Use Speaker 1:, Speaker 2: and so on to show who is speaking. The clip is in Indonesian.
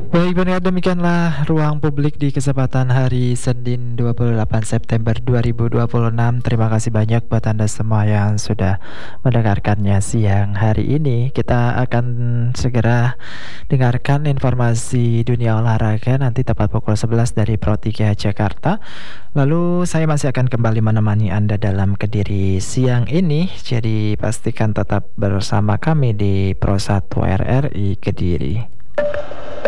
Speaker 1: Baik pendengar, demikianlah ruang publik di kesempatan hari Senin 28 September 2026. Terima kasih banyak buat Anda semua yang sudah mendengarkannya siang hari ini. Kita akan segera dengarkan informasi dunia olahraga nanti tepat pukul 11 dari Pro 3 Jakarta. Lalu saya masih akan kembali menemani Anda dalam Kediri siang ini. Jadi pastikan tetap bersama kami di Pro 1 RRI Kediri.